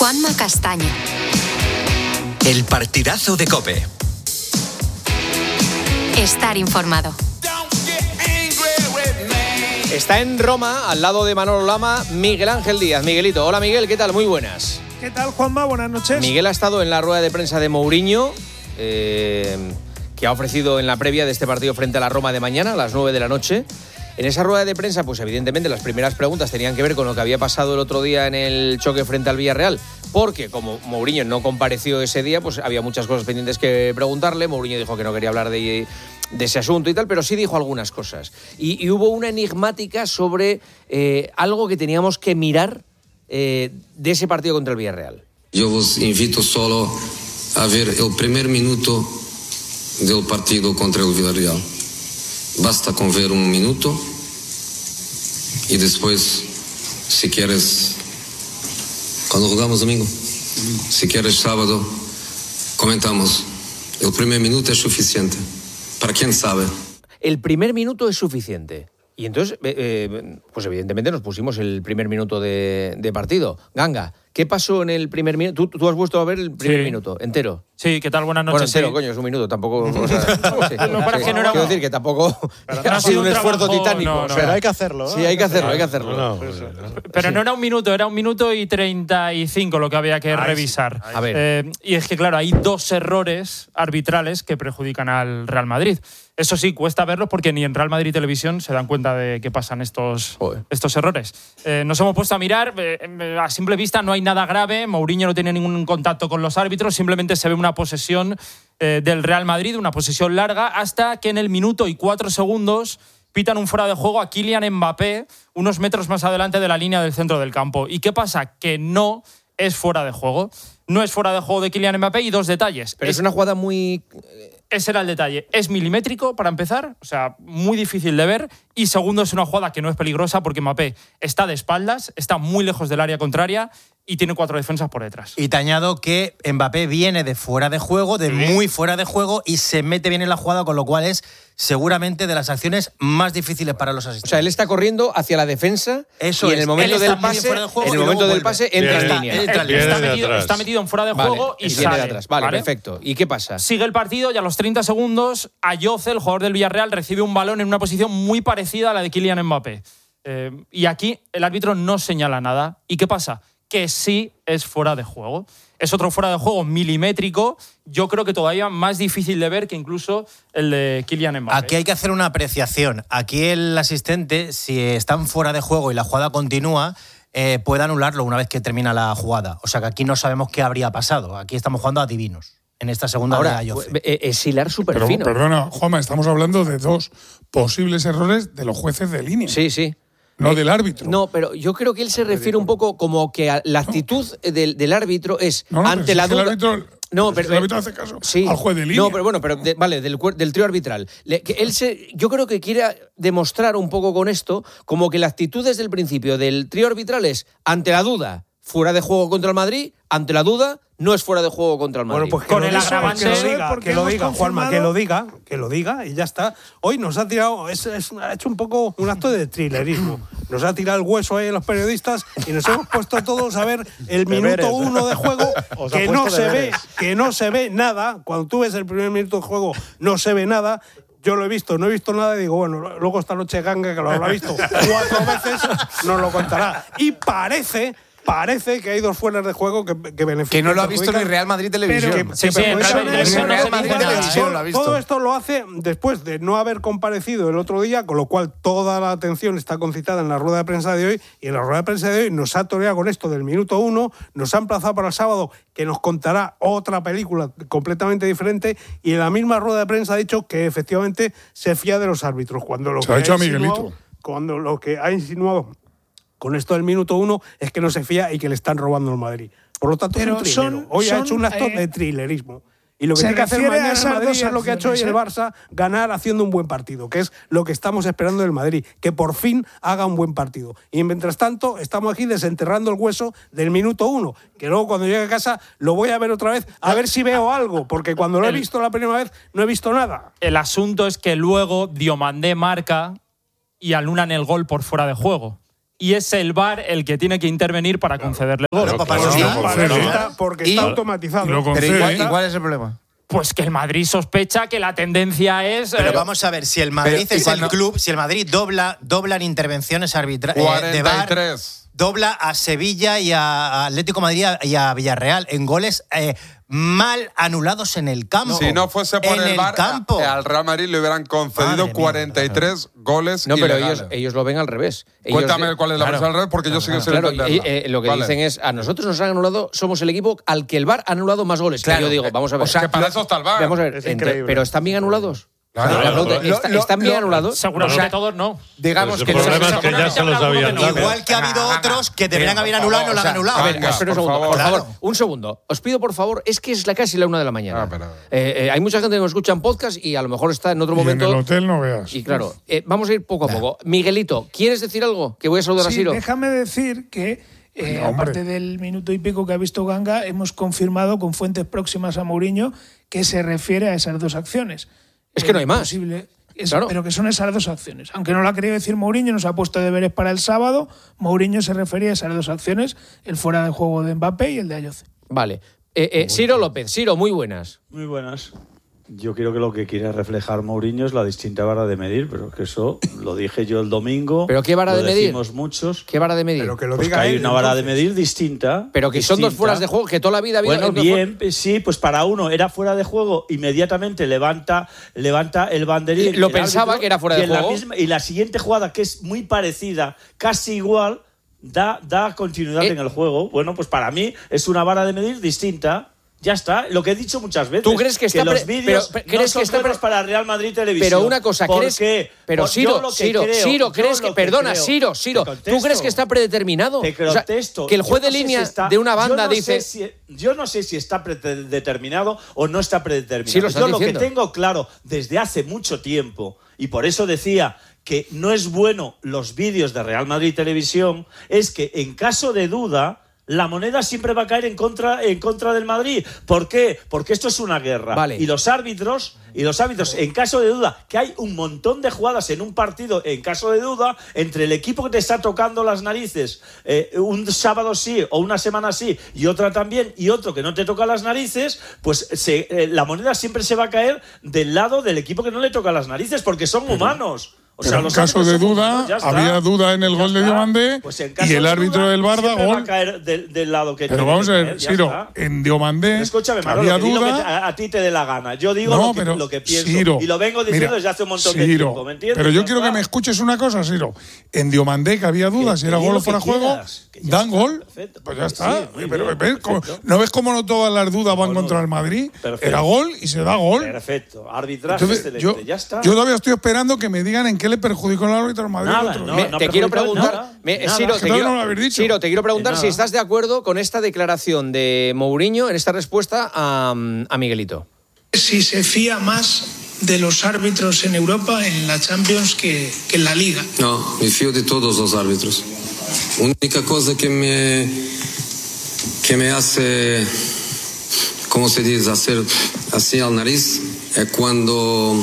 Juanma Castaño. El partidazo de COPE. Estar informado. Está en Roma, al lado de Manolo Lama, Miguel Ángel Díaz. Miguelito, hola Miguel, ¿qué tal? Muy buenas. ¿Qué tal, Juanma? Buenas noches. Miguel ha estado en la rueda de prensa de Mourinho, que ha ofrecido en la previa de este partido frente a la Roma de mañana, a las 9 de la noche. En esa rueda de prensa, pues evidentemente las primeras preguntas tenían que ver con lo que había pasado el otro día en el choque frente al Villarreal, porque como Mourinho no compareció ese día, pues había muchas cosas pendientes que preguntarle. Mourinho dijo que no quería hablar de ese asunto y tal, pero sí dijo algunas cosas. Y hubo una enigmática sobre algo que teníamos que mirar de ese partido contra el Villarreal. Yo os invito solo a ver el primer minuto del partido contra el Villarreal. Basta con ver un minuto y después, si quieres, cuando jugamos domingo, si quieres sábado, comentamos. El primer minuto es suficiente. ¿Para quién sabe? El primer minuto es suficiente. Y entonces, pues evidentemente nos pusimos el primer minuto de partido. Ganga, ¿qué pasó en el primer minuto? ¿Tú has vuelto a ver el primer minuto entero? Sí, ¿qué tal? Buenas noches. Bueno, entero, sí. Coño, es un minuto, tampoco... O sea, sí. Quiero decir que tampoco ha sido un esfuerzo titánico. No, o sea, pero hay que hacerlo, ¿no? Sí, hay que hacerlo. No, pero no era un minuto, era 1 minuto y 35 lo que había que revisar. A ver. Y es que, claro, hay 2 errores arbitrales que perjudican al Real Madrid. Eso sí, cuesta verlos porque ni en Real Madrid Televisión se dan cuenta de que pasan estos errores. Nos hemos puesto a mirar, a simple vista no hay nada grave, Mourinho no tiene ningún contacto con los árbitros, simplemente se ve una posesión del Real Madrid, una posesión larga, hasta que en el minuto y 4 segundos pitan un fuera de juego a Kylian Mbappé unos metros más adelante de la línea del centro del campo. ¿Y qué pasa? Que no es fuera de juego. No es fuera de juego de Kylian Mbappé y 2 detalles. Pero es una jugada muy... Ese era el detalle. Es milimétrico, para empezar, o sea, muy difícil de ver. Y segundo, es una jugada que no es peligrosa porque Mbappé está de espaldas, está muy lejos del área contraria y tiene 4 defensas por detrás. Y te añado que Mbappé viene de fuera de juego, de muy fuera de juego, y se mete bien en la jugada, con lo cual seguramente de las acciones más difíciles para los asistentes. O sea, él está corriendo hacia la defensa. Eso y en el momento del pase, entra en línea. Está metido en fuera de juego y viene sale. de atrás. Vale, perfecto. ¿Y qué pasa? Sigue el partido y a los 30 segundos Ayoce, el jugador del Villarreal, recibe un balón en una posición muy parecida a la de Kylian Mbappé. Y aquí el árbitro no señala nada. ¿Y qué pasa? Que sí es fuera de juego. Es otro fuera de juego milimétrico, yo creo que todavía más difícil de ver que incluso el de Kylian Mbappé. Aquí hay que hacer una apreciación. Aquí el asistente, si están fuera de juego y la jugada continúa, puede anularlo una vez que termina la jugada. O sea que aquí no sabemos qué habría pasado. Aquí estamos jugando a divinos en esta segunda de Ayoce. Es hilar súper fino. Perdona, Juanma, estamos hablando de 2 posibles errores de los jueces de línea. Sí. No del árbitro. No, pero yo creo que él se refiere un poco como que la actitud del árbitro es ante la duda. El árbitro hace caso al juez de línea. No, pero bueno, del trío arbitral. Yo creo que quiere demostrar un poco con esto como que la actitud desde el principio del trío arbitral es ante la duda, fuera de juego contra el Madrid, ante la duda, no es fuera de juego contra el Madrid. Bueno, pues con el agravante, que lo diga, Juanma, que lo diga y ya está. Hoy nos ha tirado, ha hecho un poco un acto de thrillerismo. Nos ha tirado el hueso ahí a los periodistas y nos hemos puesto todos a ver el minuto 1 de juego, que no se ve nada. Cuando tú ves el primer minuto de juego, no se ve nada. Yo lo he visto, no he visto nada y digo, bueno, luego esta noche Ganga, que lo habrá visto 4 veces, nos lo contará. Y parece que hay 2 fueras de juego que benefician. Que no lo ha visto ni Real Madrid Televisión. Real Madrid Televisión lo ha visto. Todo esto lo hace después de no haber comparecido el otro día, con lo cual toda la atención está concitada en la rueda de prensa de hoy, y en la rueda de prensa de hoy nos ha toreado con esto del minuto 1, nos ha emplazado para el sábado, que nos contará otra película completamente diferente, y en la misma rueda de prensa ha dicho que efectivamente se fía de los árbitros. Cuando lo que ha insinuado con esto del minuto 1 es que no se fía y que le están robando al Madrid. Por lo tanto, hoy ha hecho un acto de thrillerismo. Y lo que tiene que hacer mañana el Madrid es lo que ha hecho hoy el Barça, ganar haciendo un buen partido, que es lo que estamos esperando del Madrid, que por fin haga un buen partido. Y mientras tanto, estamos aquí desenterrando el hueso del minuto 1, que luego cuando llegue a casa lo voy a ver otra vez, a ver si veo algo, porque cuando lo he visto la primera vez no he visto nada. El asunto es que luego Diomandé marca y anulan el gol por fuera de juego. y es el VAR el que tiene que intervenir para concederle el gol. Porque está automatizado. Pero igual es el problema. Pues que el Madrid sospecha que la tendencia es... Pero vamos a ver, si el Madrid es el club, si el Madrid dobla en intervenciones arbitrales de VAR, dobla a Sevilla y a Atlético de Madrid y a Villarreal en goles mal anulados en el campo. Si no fuese por el VAR, al Real Madrid le hubieran concedido 43 goles ilegales. Pero ellos lo ven al revés. Cuéntame cuál es la versión al revés, porque yo sí que sé entenderla. Lo que dicen es, a nosotros nos han anulado, somos el equipo al que el VAR ha anulado más goles. Claro, yo digo, vamos a ver. O sea, que para eso está el VAR. Vamos a ver, pero ¿están bien anulados? ¿Están bien anulados? Seguramente todos no. Digamos que el problema es que ya se los habían dado. Igual que ha habido otros que deberían haber anulado y no lo han anulado. A ver, espera un segundo, por favor. Un segundo. Os pido, por favor, es que es casi la 1 de la mañana. Hay mucha gente que nos escucha en podcast y a lo mejor está en otro momento. En el hotel no veas. Y claro, vamos a ir poco a poco. Miguelito, ¿quieres decir algo? Que voy a saludar a Siro. Déjame decir que aparte del minuto y pico que ha visto Ganga, hemos confirmado con fuentes próximas a Mourinho que se refiere a esas dos acciones. Es que no hay más. Claro. Pero que son esas dos acciones. Aunque no lo ha querido decir Mourinho, nos ha puesto deberes para el sábado. Mourinho se refería a esas dos acciones, el fuera de juego de Mbappé y el de Ayoce. Vale. Siro López. Siro, muy buenas. Muy buenas. Yo creo que lo que quiere reflejar Mourinho es la distinta vara de medir, pero que eso lo dije yo el domingo. ¿Pero qué vara de medir? Lo decimos muchos. ¿Qué vara de medir? Pero que lo diga hay una vara de medir distinta. Pero que son dos fueras de juego, que toda la vida ha habido... Bueno, bien, sí, pues para uno era fuera de juego, inmediatamente levanta el banderín. Lo pensaba que era fuera de juego. Y la siguiente jugada, que es muy parecida, casi igual, da continuidad en el juego. Bueno, pues para mí es una vara de medir distinta. Ya está, lo que he dicho muchas veces. ¿Tú crees que está los vídeos no son buenos para Real Madrid Televisión? Pero una cosa, ¿crees que? Pero Siro, ¿crees que perdona, Siro, ¿tú crees que está predeterminado? Te contesto. O sea, que el juez de línea de una banda dice... Yo no sé si está predeterminado o no está predeterminado. Sí, yo lo que tengo claro desde hace mucho tiempo, y por eso decía que no es bueno los vídeos de Real Madrid Televisión, es que en caso de duda... la moneda siempre va a caer en contra del Madrid. ¿Por qué? Porque esto es una guerra. Vale. Y los árbitros, en caso de duda, que hay un montón de jugadas en un partido, en caso de duda, entre el equipo que te está tocando las narices, un sábado sí o una semana sí, y otra también, y otro que no te toca las narices, pues la moneda siempre se va a caer del lado del equipo que no le toca las narices, porque son humanos. O sea, en caso de duda, había duda en el gol de Diomandé y el árbitro del Bar da gol. Va a caer del lado que pero vamos a ver, Siro, en Diomandé había duda. A ti te dé la gana. Yo digo lo que pienso. Siro, y lo vengo diciendo desde hace un montón de tiempo. ¿Me entiendes? Pero yo quiero que me escuches una cosa, Siro. En Diomandé, que había dudas si era gol o fuera juego, dan gol. Pues ya está. Pero ¿no ves cómo no todas las dudas van contra el Madrid? Era gol y se da gol. Perfecto. Arbitraje excelente. Ya está. Yo todavía estoy esperando que me digan en qué le perjudicó el árbitro al Madrid. Te quiero preguntar, Siro, te quiero preguntar si estás de acuerdo con esta declaración de Mourinho en esta respuesta a Miguelito. Si se fía más de los árbitros en Europa, en la Champions, que en la Liga. No, me fío de todos los árbitros. Única cosa que me hace, ¿cómo se dice? Hacer así al nariz es cuando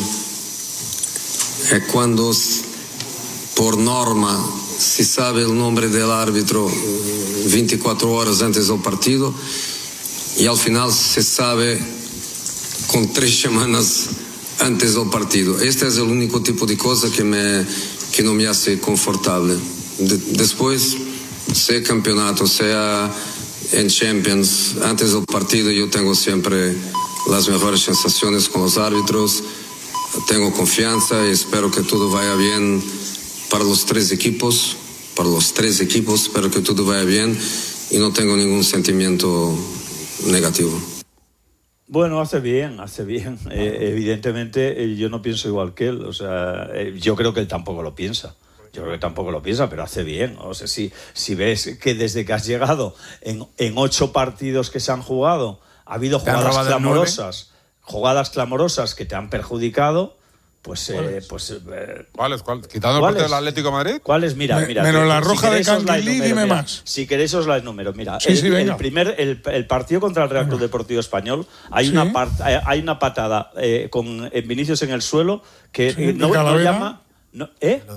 por norma se sabe el nombre del árbitro 24 horas antes del partido y al final se sabe con 3 semanas antes del partido. Este es el único tipo de cosa que no me hace confortable. Después, sea campeonato, sea en Champions, antes del partido yo tengo siempre las mejores sensaciones con los árbitros, tengo confianza y espero que todo vaya bien para los tres equipos, espero que todo vaya bien y no tengo ningún sentimiento negativo. Bueno, hace bien. Evidentemente, yo no pienso igual que él. O sea, yo creo que él tampoco lo piensa. Pero hace bien. O sea, si ves que desde que has llegado en 8 partidos que se han jugado, ha habido jugadas clamorosas que te han perjudicado, pues... ¿Cuáles? ¿Quitando el partido del Atlético de Madrid? ¿Cuáles? Mira. Menos la roja de Canguilí, dime más. Si queréis os la enumero. Mira, el partido contra el Real Club Deportivo Español, hay una patada con Vinicius en el suelo que no llama...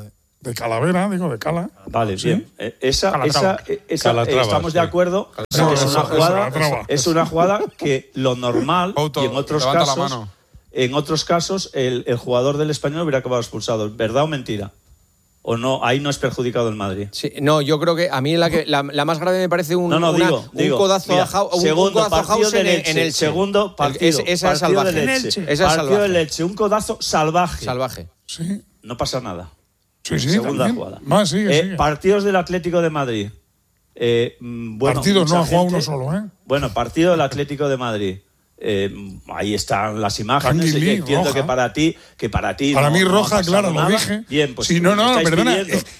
de Calavera, digo, de Cala. Vale, ¿Sí? bien. Estamos de acuerdo. Es una jugada que lo normal, y en otros casos, el jugador del Español hubiera acabado expulsado. ¿Verdad o mentira? ¿O no? Ahí no es perjudicado el Madrid. Sí, no, yo creo que a mí la más grave me parece un codazo a House en el segundo partido. Esa es salvaje. Partido de Leche, un codazo salvaje. Sí. No pasa nada. Sí, Segunda también. jugada. Sigue. Partidos del Atlético de Madrid. Partidos, no ha jugado uno solo, ¿eh? Bueno, partido del Atlético de Madrid. Ahí están las imágenes. Kangin Lee, entiendo roja. que para ti para no, mí roja, no claro, nada. lo dije. Bien, pues sí, no, perdona.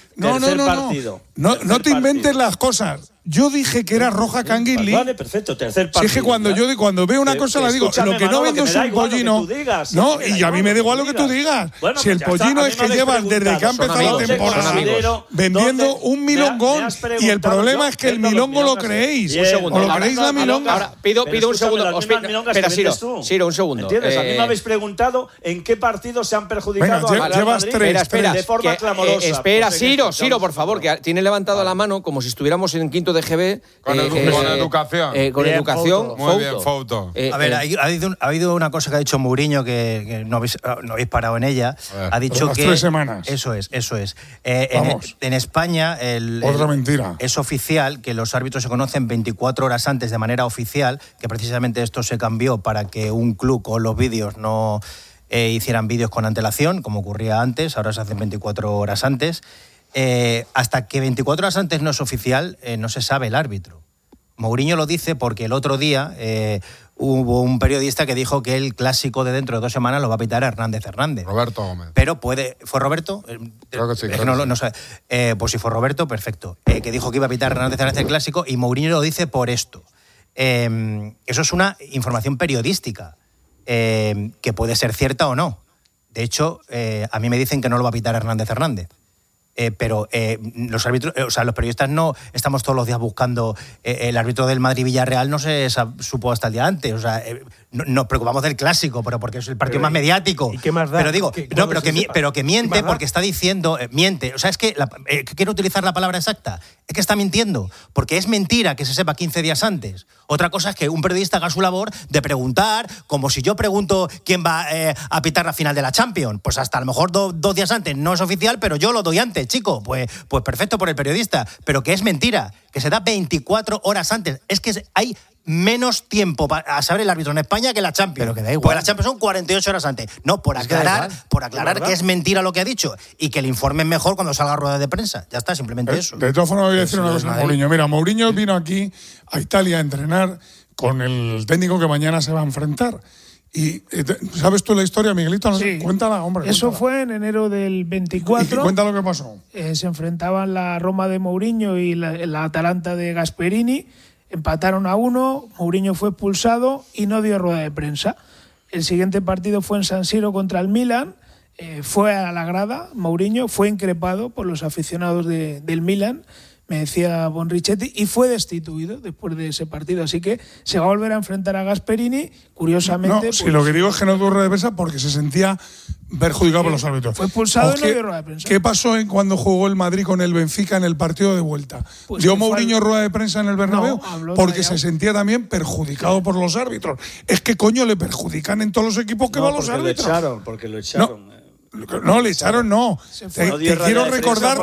No te inventes las cosas. Yo dije que era roja Kangin Lee. Vale, perfecto, tercer partido. Si es que cuando veo una cosa la digo, lo que no vendo es un pollino. No, y a mí me da igual lo que tú digas. Bueno, si el pollino es que llevas desde que ha empezado la temporada vendiendo un milongón y el problema es que el milongo lo creéis. Un segundo. ¿O lo creéis la milonga? Ahora, pido un segundo. Espera, Siro, un segundo. ¿Entiendes? A mí me habéis preguntado en qué partido se han perjudicado al Real Madrid. Espera, de forma clamorosa. Espera, Siro, por favor, que tiene levantado la mano como si estuviéramos en quinto de GB. Con educación. Con educación. Muy bien, Fouto. A ver, ha habido una cosa que ha dicho Mourinho que no habéis parado en ella. Ha dicho que 3 semanas. Eso es. En España otra mentira. Es oficial que los árbitros se conocen 24 horas antes de manera oficial, que precisamente esto se cambió para que un club con los vídeos no hicieran vídeos con antelación, como ocurría antes. Ahora se hacen 24 horas antes. Hasta que 24 horas antes no es oficial, no se sabe el árbitro. Mourinho lo dice porque el otro día hubo un periodista que dijo que el clásico de dentro de 2 semanas lo va a pitar Hernández. Roberto Gómez. Pero ¿fue Roberto? Creo que sí. No sabe. Pues si fue Roberto, perfecto. Que dijo que iba a pitar Hernández el clásico y Mourinho lo dice por esto. Eso es una información periodística que puede ser cierta o no. De hecho, a mí me dicen que no lo va a pitar Hernández. Pero los árbitros, los periodistas no estamos todos los días buscando el árbitro del Madrid-Villarreal, no se supo hasta el día antes. Nos preocupamos del clásico, pero porque es el partido más mediático. ¿Y qué más da? Pero digo, pero que miente porque está diciendo, miente. Es que quiero utilizar la palabra exacta. Es que está mintiendo, porque es mentira que se sepa 15 días antes. Otra cosa es que un periodista haga su labor de preguntar, como si yo pregunto quién va a pitar la final de la Champions. Pues hasta a lo mejor 2 días antes no es oficial, pero yo lo doy antes, chico. Pues perfecto por el periodista. Pero que es mentira, que se da 24 horas antes. Es que hay menos tiempo a saber el árbitro en España que la Champions. Pero que da igual. Porque la Champions son 48 horas antes. No, por aclarar que es mentira lo que ha dicho y que le informen mejor cuando salga a rueda de prensa. Ya está, simplemente eso. De todas formas voy a decir una cosa a Mourinho. Mira, Mourinho vino aquí a Italia a entrenar con el técnico que mañana se va a enfrentar. Y ¿sabes tú la historia, Miguelito? No sé, sí. Cuéntala, hombre. Eso cuéntala. fue en enero del 24. ¿Y cuenta lo que pasó? Se enfrentaban la Roma de Mourinho y la Atalanta de Gasperini. Empataron a 1, Mourinho fue expulsado y no dio rueda de prensa. El siguiente partido fue en San Siro contra el Milan. Fue a la grada, Mourinho fue increpado por los aficionados del Milan, me decía Bonrichetti, y fue destituido después de ese partido. Así que se va a volver a enfrentar a Gasperini, curiosamente. No, si lo que digo es que no dio rueda de prensa porque se sentía perjudicado por los árbitros. Fue expulsado y no dio rueda de prensa. ¿Qué pasó cuando jugó el Madrid con el Benfica en el partido de vuelta? Pues ¿Dio Mourinho rueda de prensa en el Bernabéu? No, porque se sentía también perjudicado por los árbitros. Es que coño le perjudican en todos los equipos que van los árbitros. Porque lo echaron. No, le echaron, no. Te quiero recordar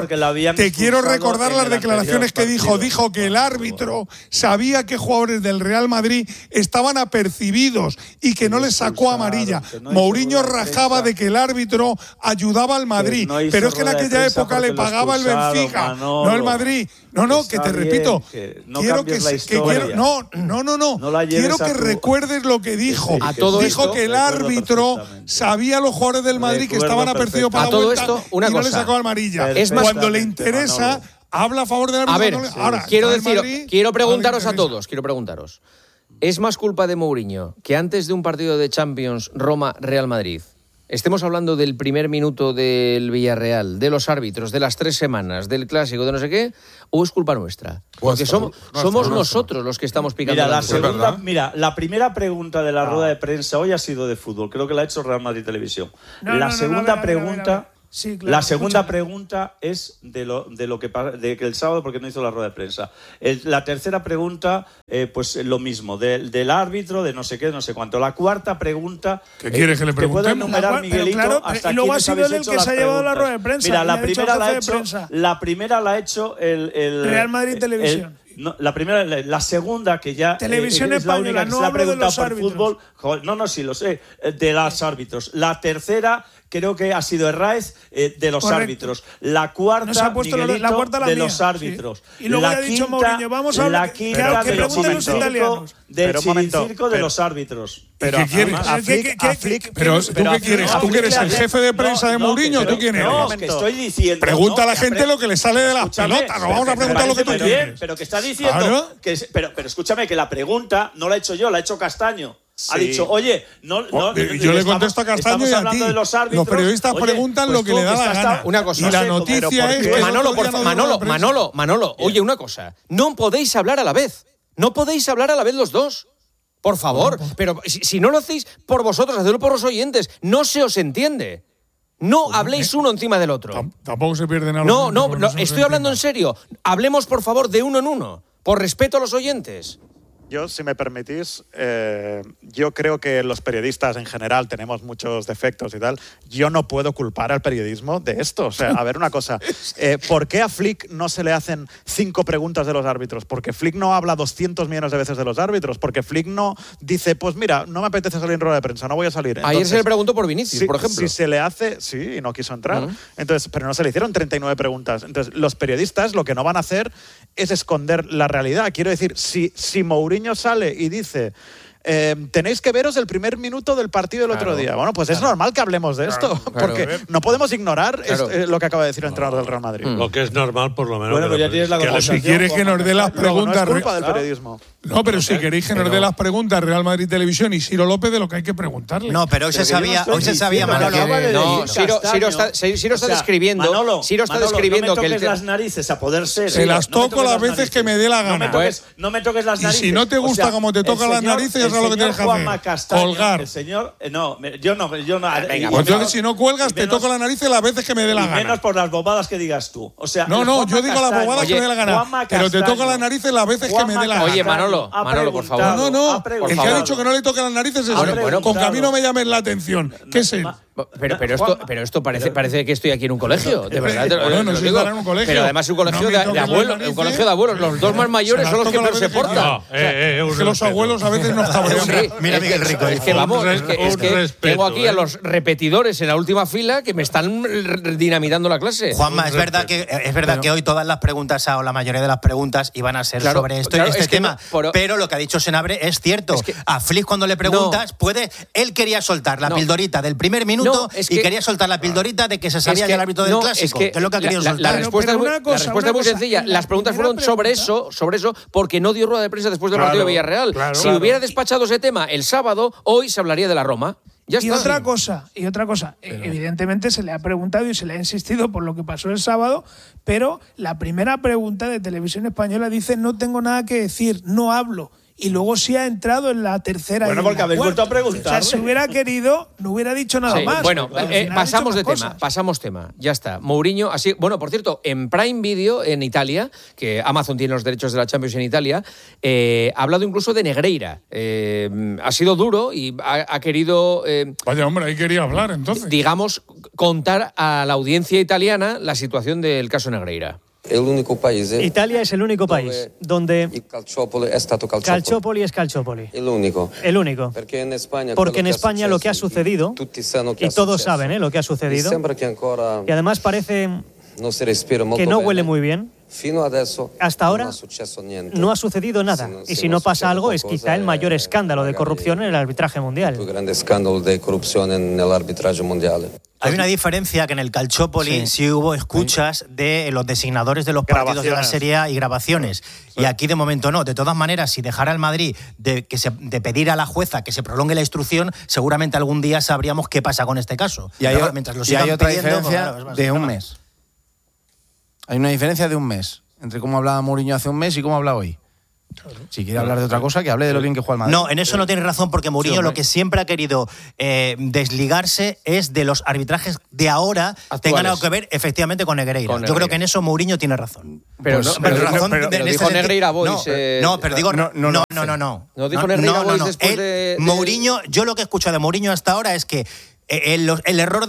las declaraciones que dijo. Dijo que el árbitro sabía que jugadores del Real Madrid estaban apercibidos y que no les sacó amarilla. Mourinho rajaba de que el árbitro ayudaba al Madrid, pero es que en aquella época le pagaba el Benfica, no el Madrid. No, que te repito. Quiero que recuerdes lo que dijo. Dijo que el árbitro sabía los jugadores del Madrid que estaban apercibidos para la vuelta y no le sacó amarilla. Cuando le interesa, habla a favor del árbitro. A ver, ahora, quiero preguntaros a todos. ¿Es más culpa de Mourinho que antes de un partido de Champions Roma-Real Madrid estemos hablando del primer minuto del Villarreal, de los árbitros, de las 3 semanas, del clásico, de no sé qué, o es culpa nuestra? Porque somos nosotros los que estamos picando. La primera pregunta de la rueda de prensa hoy ha sido de fútbol. Creo que la ha hecho Real Madrid Televisión. La segunda pregunta Sí, claro, la segunda escúchame. pregunta es de que el sábado porque no hizo la rueda de prensa. La tercera pregunta, pues lo mismo, del árbitro, de no sé qué, no sé cuánto. La cuarta pregunta. ¿Qué quieres que le Te puedo preguntemos? enumerar, Miguelito, claro, hasta y luego ha quiénes sido habéis él el hecho que las se ha llevado la preguntas. rueda de prensa. Mira, y la ha dicho primera el la jefe ha de hecho. prensa. La primera la ha hecho el Real Madrid Televisión. No, la segunda que ya Televisión es la española, única que no se le ha hablo de preguntado los por árbitros. fútbol. Joder, no, sí lo sé, de los árbitros. La tercera creo que ha sido Herráez, de los Correcto. árbitros. La cuarta, Nos ha puesto Miguelito, la cuarta la de mía, los árbitros. sí. Y luego la ya ha dicho quinta, Mourinho, vamos a hablar la que quinta que de los pregunten los italianos. del Pero un momento, chiringuito de pero- los árbitros. Pero ¿qué quieres? Pero ¿tú qué quieres? ¿Tú que eres el jefe de prensa de Mourinho? ¿Tú quién eres? No, que estoy diciendo. Pregunta a la que gente lo que le sale de las Escúchame, pelotas. No vamos a preguntar lo que tú parece muy bien, quieres. pero que está diciendo. Claro. Pero escúchame, que la pregunta no la he hecho yo, la ha hecho Castaño. Ha Sí. dicho, oye, no. Yo le contesto a Castaño y estamos a ti. hablando de los árbitros. Los periodistas Oye, preguntan pues lo que tú le da la estás gana. Una cosa. Y la No sé, noticia pero es ¿por que qué? Manolo, Manolo, oye, una cosa. No podéis hablar a la vez. No podéis hablar a la vez los dos. Por favor. Pero si no lo hacéis por vosotros, hacedlo por los oyentes. No se os entiende. No habléis uno encima del otro. Tampoco se pierden a los No, oyentes, porque se estoy hablando en serio. Hablemos, por favor, de uno en uno. Por respeto a los oyentes. Yo, si me permitís, yo creo que los periodistas en general tenemos muchos defectos y tal. Yo no puedo culpar al periodismo de esto. O sea, a ver una cosa. ¿Por qué a Flick no se le hacen 5 preguntas de los árbitros? Porque Flick no habla 200 millones de veces de los árbitros. Porque Flick no dice, pues mira, no me apetece salir en rueda de prensa, no voy a salir. Ayer se le preguntó por Vinicius, por ejemplo. Si se le hace, sí, y no quiso entrar. Entonces, pero no se le hicieron 39 preguntas. Entonces, los periodistas lo que no van a hacer es esconder la realidad. Quiero decir, si Mourinho sale y dice tenéis que veros el primer minuto del partido del otro día. Bueno, pues es normal que hablemos de esto, porque no podemos ignorar lo que acaba de decir el entrenador del Real Madrid. Lo que es normal, por lo menos. Bueno, pues ya tienes la Si quieres que nos dé las preguntas. No es culpa del periodismo. No, pero si queréis que nos dé las preguntas Real Madrid Televisión y Ciro López de lo que hay que preguntarle. No, pero hoy se sabía, Manolo. No, Ciro está describiendo. Manolo, Ciro está describiendo no me que toques las narices, a poder ser. Se las toco las veces que me dé la gana. No me toques las narices. Y si no te gusta como te tocan las narices, ya sabes lo que tienes que hacer. Colgar. El señor, yo no. Venga, pues entonces si no cuelgas, te toco la nariz las veces que me dé la gana. Menos por las bobadas que digas tú. O sea, no, yo digo las bobadas que me dé la gana. Pero te toco las narices las veces que me dé la gana. Oye, Manolo, por favor. No, el que ha dicho que no le toque las narices es él. Con que a mí no me llames la atención. ¿Qué es él? Pero esto parece que estoy aquí en un colegio, de verdad. No sé estar en un colegio. Pero además un colegio de abuelos, un colegio de abuelos. Los dos más mayores son los que peor se portan. Es que los abuelos a veces nos cabrean. Mira Miguel Rico. Es que vamos, es que tengo aquí a los repetidores en la última fila que me están dinamitando la clase. Juanma, es verdad que hoy todas las preguntas o la mayoría de las preguntas iban a ser sobre este tema. Pero lo que ha dicho Senabre es cierto. A Flick cuando le preguntas, él quería soltar la pildorita del primer minuto y quería soltar la pildorita de que se sabía ya el árbitro del clásico, que es lo que ha querido soltar. La respuesta es muy sencilla. Las preguntas fueron sobre eso, porque no dio rueda de prensa después del partido de Villarreal. Si hubiera despachado ese tema el sábado, hoy se hablaría de la Roma. Y otra cosa, evidentemente se le ha preguntado y se le ha insistido por lo que pasó el sábado, pero la primera pregunta de Televisión Española dice: no tengo nada que decir, no hablo. Y luego sí ha entrado en la tercera. Bueno, porque habéis vuelto a preguntar. O sea, si hubiera querido, no hubiera dicho nada más. Bueno, pasamos tema. Ya está. Mourinho, así. Bueno, por cierto, en Prime Video, en Italia, que Amazon tiene los derechos de la Champions en Italia, ha hablado incluso de Negreira. Ha sido duro y ha querido. Vaya, hombre, ahí quería hablar entonces. Digamos, contar a la audiencia italiana la situación del caso Negreira. Italia es el único país donde Calciopoli es Calciopoli. El único. Porque en España lo que ha sucedido, y todos saben lo que ha sucedido, y además parece que no huele muy bien. Hasta ahora no ha sucedido nada. Y si no pasa algo, es quizá el mayor escándalo de corrupción en el arbitraje mundial. Hay una diferencia que en el Calciopoli sí hubo escuchas de los designadores de los partidos de la Serie A y grabaciones. Y aquí de momento no. De todas maneras, si dejara al Madrid de pedir a la jueza que se prolongue la instrucción, seguramente algún día sabríamos qué pasa con este caso. Y hay otra diferencia de un mes. Hay una diferencia de un mes entre cómo hablaba Mourinho hace un mes y cómo habla hoy. Si quiere hablar de otra cosa, que hable de lo bien que juega el Madrid. No, en eso no tiene razón, porque Mourinho lo que siempre ha querido desligarse es de los arbitrajes de ahora tengan algo que ver efectivamente con Negreira. Yo creo que en eso Mourinho tiene razón. Pero dijo Negreira Boys. No dijo Negreira Boys después de... Mourinho, yo lo que he escuchado de Mourinho hasta ahora es que el error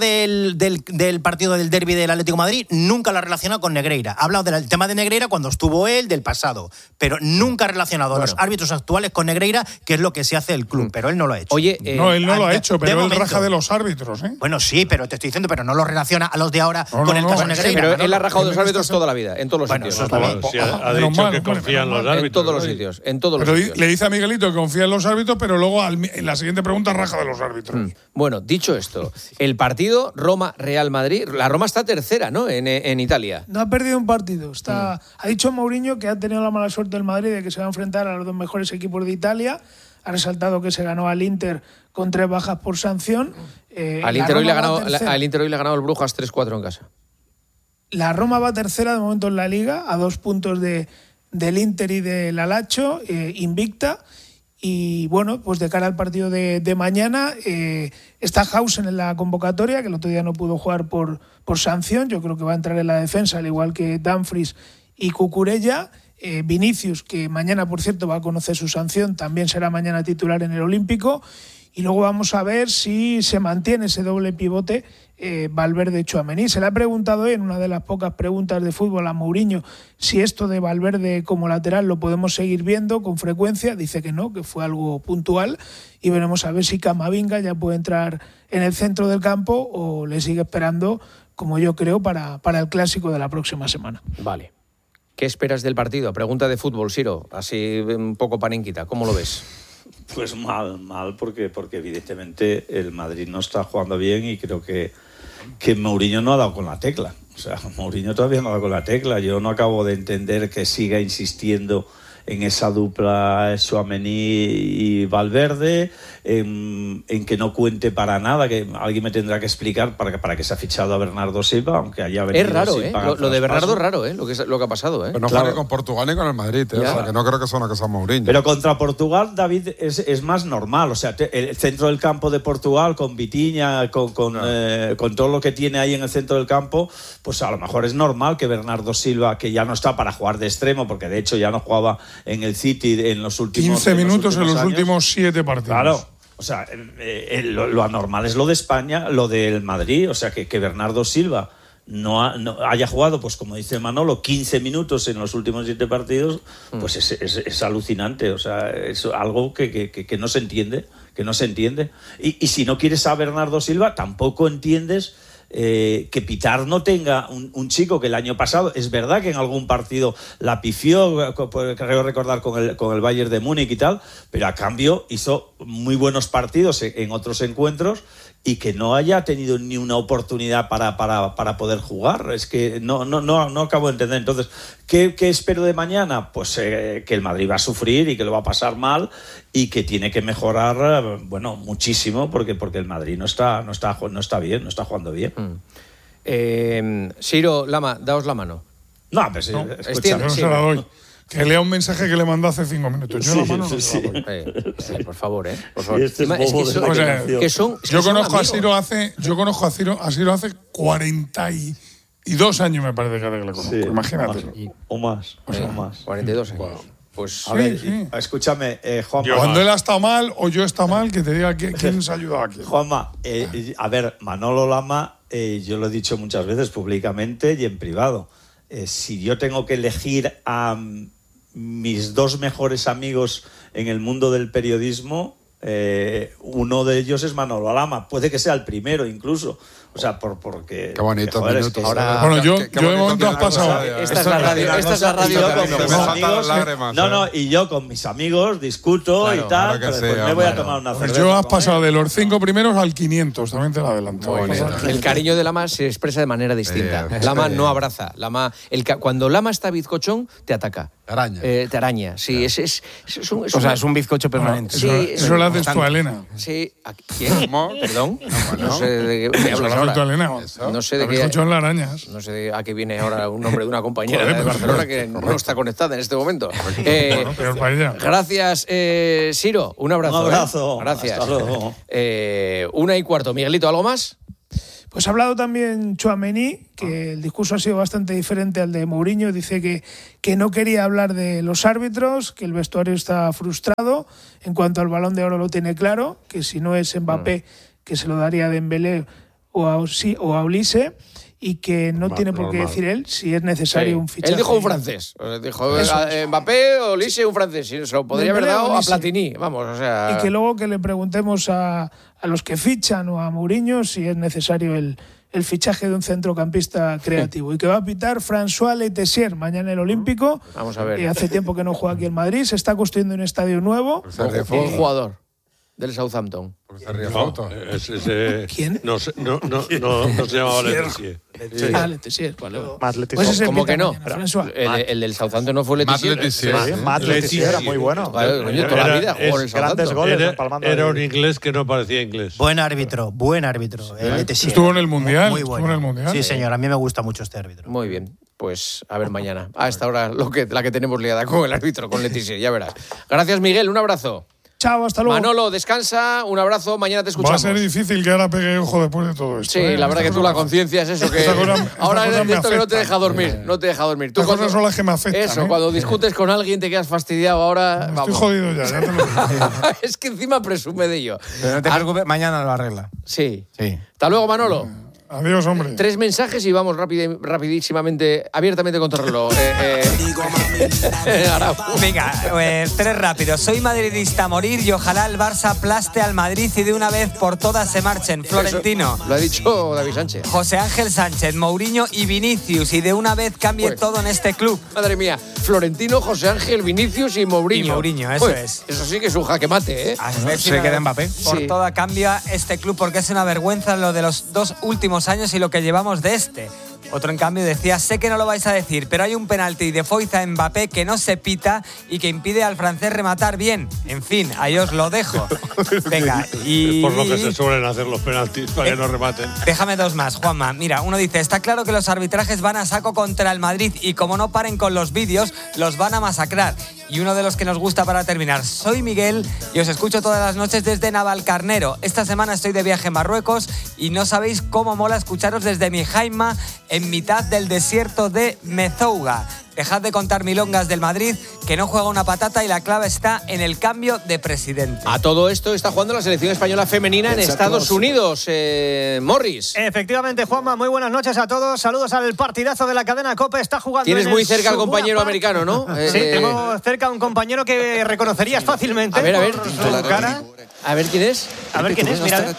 del partido del derbi del Atlético de Madrid nunca lo ha relacionado con Negreira. Ha hablado del tema de Negreira cuando estuvo él, del pasado, pero nunca ha relacionado a los árbitros actuales con Negreira, que es lo que se hace el club, pero él no lo ha hecho. Oye, no, él no lo ha hecho, pero él raja de los árbitros, ¿eh? Bueno, sí, pero te estoy diciendo, pero no lo relaciona a los de ahora con el caso de Negreira. Pero él ha rajado de los árbitros toda la vida, en todos los sitios. Eso está bien. Ha dicho que confía en los árbitros. En todos los sitios, en todos los sitios. Le dice a Miguelito que confía en los árbitros, pero luego en la siguiente pregunta raja de los árbitros. Bueno, dicho esto, el partido Roma-Real Madrid, la Roma está tercera, ¿no? En Italia. No ha perdido un partido. Ha dicho Mourinho que ha tenido la mala suerte del Madrid de que se va a enfrentar a los dos mejores equipos de Italia. Ha resaltado que se ganó al Inter con 3 bajas por sanción. Al Inter hoy le ha ganado el Brujas 3-4 en casa. La Roma va tercera de momento en la Liga, a 2 puntos del Inter y del Lazio, invicta. Y bueno, pues de cara al partido de mañana, está Hausen en la convocatoria, que el otro día no pudo jugar por sanción. Yo creo que va a entrar en la defensa, al igual que Dumfries y Cucurella. Vinicius, que mañana, por cierto, va a conocer su sanción, también será mañana titular en el Olímpico. Y luego vamos a ver si se mantiene ese doble pivote Valverde-Tchouaméni. Se le ha preguntado hoy, en una de las pocas preguntas de fútbol, a Mourinho si esto de Valverde como lateral lo podemos seguir viendo con frecuencia. Dice que no, que fue algo puntual. Y veremos a ver si Camavinga ya puede entrar en el centro del campo o le sigue esperando, como yo creo, para el clásico de la próxima semana. Vale. ¿Qué esperas del partido? Pregunta de fútbol, Siro. Así un poco panenquita. ¿Cómo lo ves? Pues mal, porque evidentemente el Madrid no está jugando bien y creo que Mourinho no ha dado con la tecla. O sea, Mourinho todavía no ha dado con la tecla. Yo no acabo de entender que siga insistiendo en esa dupla Tchouaméni y Valverde, en que no cuente para nada, que alguien me tendrá que explicar para qué se ha fichado a Bernardo Silva, aunque haya venido. Es raro, lo de Bernardo es raro, lo que ha pasado. Pero no juega ni con Portugal ni con el Madrid, o sea, que no creo que sea una cosa Mourinho. Pero contra Portugal, David, es más normal. O sea, el centro del campo de Portugal, con Vitinha, con todo lo que tiene ahí en el centro del campo, pues a lo mejor es normal que Bernardo Silva, que ya no está para jugar de extremo, porque de hecho ya no jugaba en el City en los últimos 15 minutos en los últimos 7 partidos. Claro. O sea, lo anormal es lo de España, lo del Madrid. O sea, que Bernardo Silva no haya jugado, pues como dice Manolo, 15 minutos en los últimos 7 partidos, pues es alucinante. O sea, es algo que no se entiende. Y si no quieres a Bernardo Silva, tampoco entiendes que Pitar no tenga un chico que el año pasado, es verdad que en algún partido la pifió, creo recordar con el Bayern de Múnich y tal, pero a cambio hizo muy buenos partidos en otros encuentros y que no haya tenido ni una oportunidad para poder jugar. Es que no acabo de entender. Entonces, ¿qué espero de mañana? Pues que el Madrid va a sufrir y que lo va a pasar mal y que tiene que mejorar, bueno, muchísimo, porque el Madrid no está bien, no está jugando bien. Siro, Lama, daos la mano. No, pero sí, escúchame. No se la doy. Que lea un mensaje que le mandó hace 5 minutos. Yo la mano no se la doy. Por favor, Por favor. Yo conozco a Siro hace 42 años, me parece que le conozco. Sí, imagínate. O más. 42 años. Wow. Pues a ver, escúchame, Juanma. Cuando él ha estado mal o yo está mal, que te diga quién nos ha ayudado aquí. Juanma, a ver, Manolo Lama, yo lo he dicho muchas veces públicamente y en privado. Si yo tengo que elegir a mis 2 mejores amigos en el mundo del periodismo, uno de ellos es Manolo Lama. Puede que sea el primero incluso. O sea, porque... Qué bonitos minutos. Ahora, bueno, yo de momento has pasado. Esta es la radio. Y yo con mis amigos discuto y tal, pero después me voy a tomar una cerveza. Yo has pasado de los 5 primeros al 500, también te lo adelanto. El cariño de Lama se expresa de manera distinta. Lama no abraza. Cuando Lama está bizcochón, te ataca. Araña. Te araña, sí. Es un bizcocho permanente. Sí, eso lo haces tú a Elena. Sí. ¿Quién? Perdón. No sé de qué hablas ahora. No sé de qué. Bizcocho en las arañas. No sé a qué viene ahora un nombre de una compañera de Barcelona que no está conectada en este momento. Gracias, Siro. Un abrazo. Un abrazo. Gracias. Hasta luego. 1:15. Miguelito, ¿algo más? Pues ha hablado también Tchouaméni, que el discurso ha sido bastante diferente al de Mourinho. Dice que no quería hablar de los árbitros, que el vestuario está frustrado. En cuanto al Balón de Oro lo tiene claro, que si no es Mbappé, que se lo daría a Dembélé o a Olise, y que no tiene por qué decir él si es necesario un fichaje. Él dijo un francés. Dijo Mbappé o Olise un francés. Se lo podría haber dado a Platini. Vamos, o sea... Y que luego que le preguntemos a los que fichan o a Mourinho si es necesario el fichaje de un centrocampista creativo. Y que va a pitar François Letessier mañana en el Olímpico. Vamos a ver. Hace tiempo que no juega aquí en Madrid. Se está construyendo un estadio nuevo. Buen jugador del Southampton. ¿Quién? No se llamaba Letessier. Letessier. Matt Letessier. Pues ese ¿Cómo que no? François. El del Southampton no fue Letessier. Matt Letessier era muy bueno. Coño, toda la vida jugó en el grandes goles. Era un inglés que no parecía inglés. Buen árbitro. Letessier. Estuvo en el Mundial. Muy bueno. Sí, señor. A mí me gusta mucho este árbitro. Muy bien. Pues a ver mañana. A esta hora la que tenemos liada con el árbitro, con Letessier, ya verás. Gracias, Miguel. Un abrazo. Chao, hasta luego. Manolo, descansa, un abrazo, mañana te escuchamos. Va a ser difícil que ahora pegue ojo después de todo esto. Sí, la verdad que tú la conciencia es eso que... Ahora es esto que no te deja dormir, no te deja dormir. Las cosas son las que me afectan. Eso, cuando discutes con alguien te quedas fastidiado, ahora... Estoy jodido ya te lo digo. Es que encima presume de ello. Pero no te preocupes, mañana lo arregla. Sí. Hasta luego, Manolo. Adiós, hombre. 3 mensajes y vamos rapidísimamente, abiertamente con todo el reloj. Venga, 3 rápidos. Soy madridista a morir y ojalá el Barça aplaste al Madrid y de una vez por todas se marchen. Florentino. Eso lo ha dicho David Sánchez. José Ángel Sánchez, Mourinho y Vinicius y de una vez cambie todo en este club. Madre mía, Florentino, José Ángel, Vinicius y Mourinho. Y Mourinho, eso es. Eso sí que es un jaque mate, ¿eh? Se queda Mbappé. Por toda cambia este club porque es una vergüenza lo de los 2 últimos años y lo que llevamos de este. Otro, en cambio, decía, sé que no lo vais a decir, pero hay un penalti de Foyth a Mbappé que no se pita y que impide al francés rematar bien. En fin, ahí os lo dejo. Venga, y... Por lo que se suelen hacer los penaltis para que no rematen. Déjame 2 más, Juanma. Mira, uno dice, está claro que los arbitrajes van a saco contra el Madrid y como no paren con los vídeos, los van a masacrar. Y uno de los que nos gusta para terminar, soy Miguel y os escucho todas las noches desde Navalcarnero. Esta semana estoy de viaje en Marruecos y no sabéis cómo mola escucharos desde mi Jaima en mitad del desierto de Mezouga. Dejad de contar milongas del Madrid, que no juega una patata y la clave está en el cambio de presidente. A todo esto está jugando la selección española femenina en Estados Unidos. Morris. Efectivamente, Juanma, muy buenas noches a todos. Saludos al partidazo de la cadena COPE. Está jugando. Tienes muy cerca al compañero americano, ¿no? Sí, tengo cerca a un compañero que reconocerías fácilmente. A ver. Su cara. A ver quién es. A ver quién es, mira.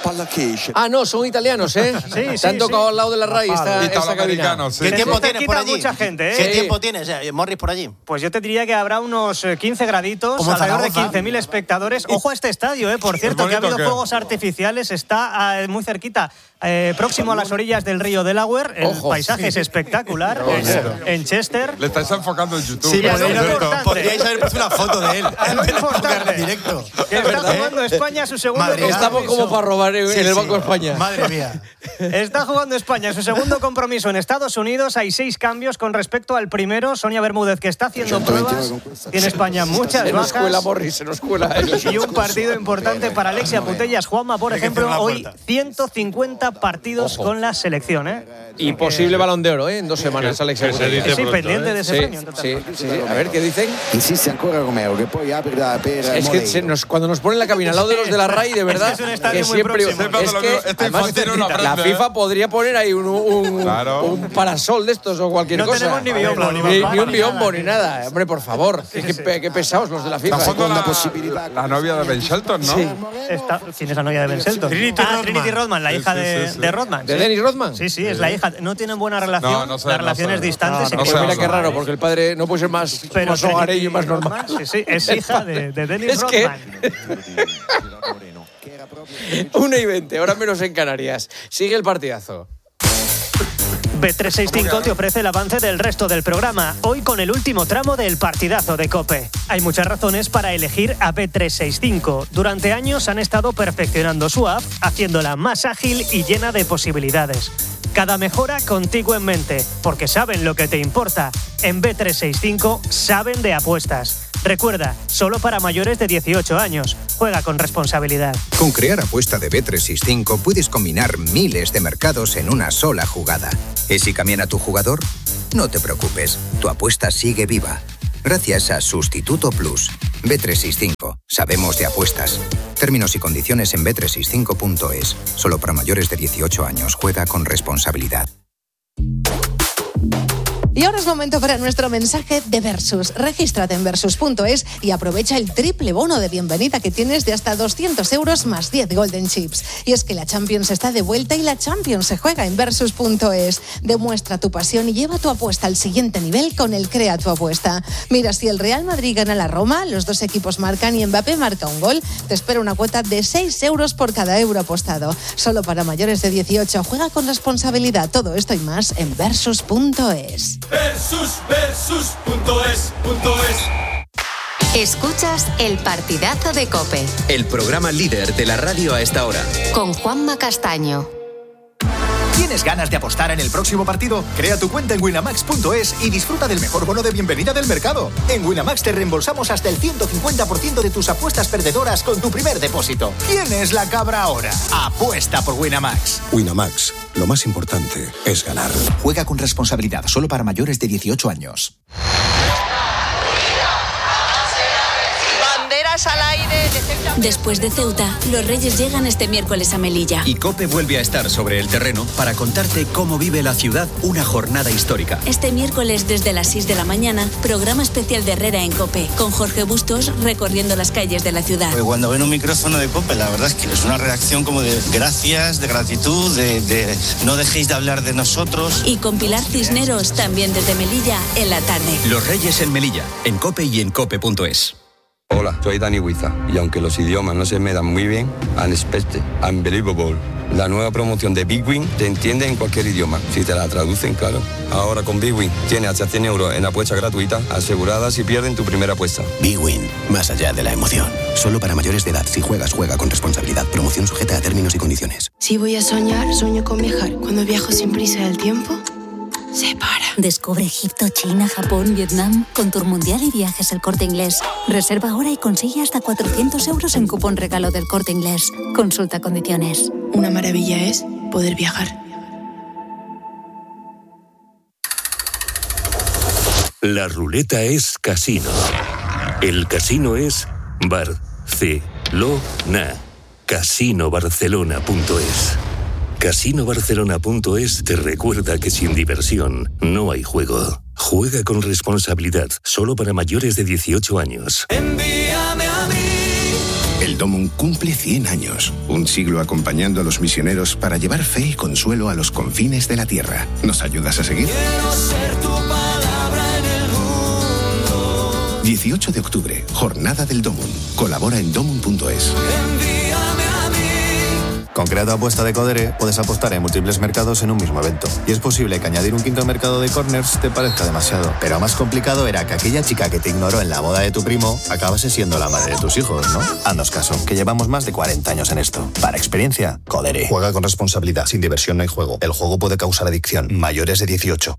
Ah, no, son italianos, ¿eh? Sí, se han tocado al lado de la raya esta cabina. ¿Qué tiempo tienes por allí? Mucha gente, ¿eh? ¿Qué tiempo tienes, Morris, por allí? Pues yo te diría que habrá unos 15 graditos, alrededor de 15.000 espectadores. Ojo a este estadio, por cierto, que ha habido fuegos artificiales, está muy cerquita. Próximo a las orillas del río Delaware. El paisaje es espectacular. En Chester. Le estáis enfocando en YouTube. Sí, podríais haber puesto una foto de él. Lo importante. Directo. Que está jugando España su segundo compromiso. Estamos como para robar en el Banco de España. Madre mía. Está jugando España su segundo compromiso en Estados Unidos. Hay 6 cambios con respecto al primero. Sonia Bermúdez, que está haciendo pruebas. Tiene España muchas bajas. Se nos cuela, Morris, se nos cuela. Y un partido importante para Alexia Putellas. Juanma, por ejemplo, hoy 150 partidos con la selección, Y posible Balón de Oro, en 2 semanas, Alexia Putellas. Sí, pendiente de ese premio. Sí. A ver, ¿qué dicen? Insiste ancora Romeo, que poi apre es que cuando nos ponen la cabina al lado de los de la RAI, de verdad, es un estadio que muy siempre próximo. es que además, la FIFA podría poner ahí un parasol de estos o cualquier cosa. No tenemos ni biombo, ni un biombo ni nada. Hombre, por favor, qué pesados los de la FIFA. La novia de Ben Shelton, ¿no? Sí. ¿Quién es la novia de Ben Shelton? Trinity Rodman, la hija de Rodman. ¿De Dennis Rodman? Sí, es la hija. No tienen buena relación, las relaciones distantes. Mira qué raro, porque el padre no puede ser más hogareño y más normal. Sí, es hija de Dennis Rodman. 1:20, ahora menos en Canarias. Sigue el partidazo. Bet365 te ofrece el avance del resto del programa, hoy con el último tramo del partidazo de COPE. Hay muchas razones para elegir a Bet365. Durante años han estado perfeccionando su app, haciéndola más ágil y llena de posibilidades. Cada mejora contigo en mente, porque saben lo que te importa. En Bet365 saben de apuestas. Recuerda, solo para mayores de 18 años. Juega con responsabilidad. Con Crear Apuesta de Bet365 puedes combinar miles de mercados en una sola jugada. ¿Y si cambian a tu jugador? No te preocupes, tu apuesta sigue viva. Gracias a Sustituto Plus. Bet365. Sabemos de apuestas. Términos y condiciones en bet365.es. Solo para mayores de 18 años. Juega con responsabilidad. Y ahora es momento para nuestro mensaje de Versus. Regístrate en Versus.es y aprovecha el triple bono de bienvenida que tienes de hasta 200 euros más 10 Golden Chips. Y es que la Champions está de vuelta y la Champions se juega en Versus.es. Demuestra tu pasión y lleva tu apuesta al siguiente nivel con el Crea tu Apuesta. Mira, si el Real Madrid gana la Roma, los dos equipos marcan y Mbappé marca un gol, te espera una cuota de 6 euros por cada euro apostado. Solo para mayores de 18. Juega con responsabilidad. Todo esto y más en Versus.es. Versus.es. Escuchas el partidazo de COPE. El programa líder de la radio a esta hora. Con Juanma Castaño. ¿Tienes ganas de apostar en el próximo partido? Crea tu cuenta en winamax.es y disfruta del mejor bono de bienvenida del mercado. En Winamax te reembolsamos hasta el 150% de tus apuestas perdedoras con tu primer depósito. ¿Quién es la cabra ahora? Apuesta por Winamax. Winamax, lo más importante es ganar. Juega con responsabilidad, solo para mayores de 18 años. Banderas al aire. Después de Ceuta, los Reyes llegan este miércoles a Melilla. Y COPE vuelve a estar sobre el terreno para contarte cómo vive la ciudad una jornada histórica. Este miércoles desde las 6 de la mañana, programa especial de Herrera en COPE, con Jorge Bustos recorriendo las calles de la ciudad. Pues cuando ven un micrófono de COPE, la verdad es que es una reacción como de gracias, de gratitud, de no dejéis de hablar de nosotros. Y con Pilar Cisneros, también desde Melilla, en la tarde. Los Reyes en Melilla, en COPE y en COPE.es. Hola, soy Dani Huiza y aunque los idiomas no se me dan muy bien, unexpected, unbelievable. La nueva promoción de Big Win te entiende en cualquier idioma, si te la traducen, claro. Ahora con Big Win tienes hasta 100 euros en apuesta gratuita asegurada si pierden tu primera apuesta. Big Win, más allá de la emoción. Solo para mayores de edad. Si juegas, juega con responsabilidad. Promoción sujeta a términos y condiciones. Si voy a soñar, sueño con viajar. Cuando viajo sin prisa del tiempo, se para. Descubre Egipto, China, Japón, Vietnam, con Tour Mundial y Viajes El Corte Inglés. Reserva ahora y consigue hasta 400 euros en cupón regalo del Corte Inglés. Consulta condiciones. Una maravilla es poder viajar. La ruleta es casino. El casino es Barcelona. Casinobarcelona.es. Casinobarcelona.es te recuerda que sin diversión no hay juego. Juega con responsabilidad, solo para mayores de 18 años. Envíame a mí. El Domum cumple 100 años, un siglo acompañando a los misioneros para llevar fe y consuelo a los confines de la tierra. ¿Nos ayudas a seguir? Quiero ser tu palabra en el mundo. 18 de octubre, Jornada del Domum. Colabora en domum.es. Con Crea tu Apuesta de Codere puedes apostar en múltiples mercados en un mismo evento. Y es posible que añadir un quinto mercado de corners te parezca demasiado. Pero más complicado era que aquella chica que te ignoró en la boda de tu primo acabase siendo la madre de tus hijos, ¿no? Haznos caso, que llevamos más de 40 años en esto. Para experiencia, Codere. Juega con responsabilidad. Sin diversión no hay juego. El juego puede causar adicción. Mayores de 18.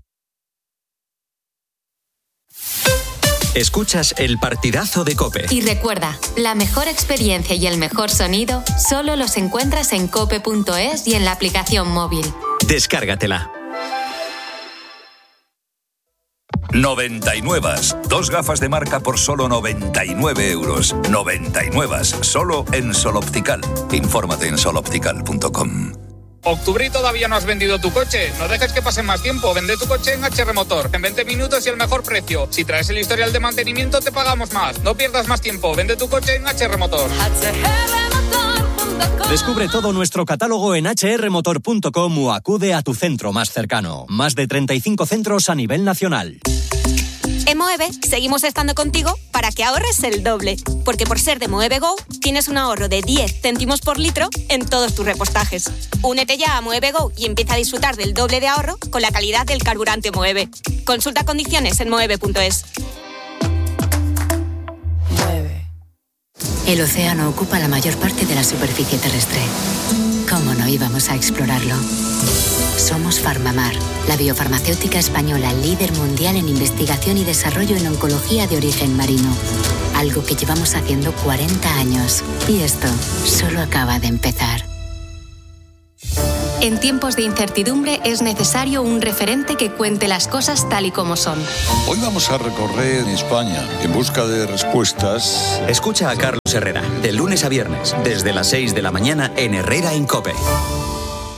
Escuchas el partidazo de COPE. Y recuerda, la mejor experiencia y el mejor sonido solo los encuentras en cope.es y en la aplicación móvil. Descárgatela. 99. 2 gafas de marca por solo 99 euros. 99. Solo en Sol Optical. Infórmate en soloptical.com. ¿Octubre y todavía no has vendido tu coche? No dejes que pase más tiempo. Vende tu coche en HR Motor. En 20 minutos y el mejor precio. Si traes el historial de mantenimiento, te pagamos más. No pierdas más tiempo. Vende tu coche en HR Motor. Descubre todo nuestro catálogo en hrmotor.com o acude a tu centro más cercano. Más de 35 centros a nivel nacional. En Moeve seguimos estando contigo para que ahorres el doble, porque por ser de Moeve Go tienes un ahorro de 10 céntimos por litro en todos tus repostajes. Únete ya a Moeve Go y empieza a disfrutar del doble de ahorro con la calidad del carburante Moeve. Consulta condiciones en moeve.es. El océano ocupa la mayor parte de la superficie terrestre. ¿Cómo no íbamos a explorarlo? Somos Farmamar, la biofarmacéutica española líder mundial en investigación y desarrollo en oncología de origen marino. Algo que llevamos haciendo 40 años. Y esto solo acaba de empezar. En tiempos de incertidumbre es necesario un referente que cuente las cosas tal y como son. Hoy vamos a recorrer España en busca de respuestas. Escucha a Carlos Herrera, de lunes a viernes, desde las 6 de la mañana en Herrera en COPE.